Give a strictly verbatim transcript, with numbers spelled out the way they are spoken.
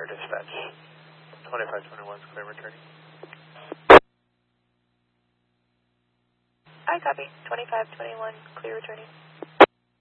Fire Dispatch. twenty-five twenty-one is clear returning. I copy. twenty-five twenty-one, clear returning.